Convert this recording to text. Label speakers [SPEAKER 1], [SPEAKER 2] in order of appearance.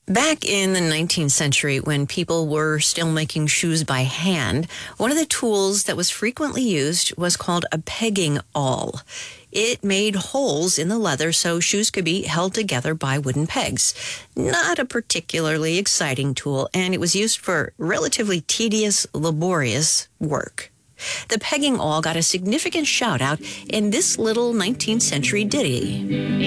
[SPEAKER 1] Back in the 19th century, when people were still making shoes by hand, one of the tools that was frequently used was called a pegging awl. It made holes in the leather so shoes could be held together by wooden pegs. Not a particularly exciting tool, and it was used for relatively tedious, laborious work. The pegging awl got a significant shout-out in this little 19th century ditty.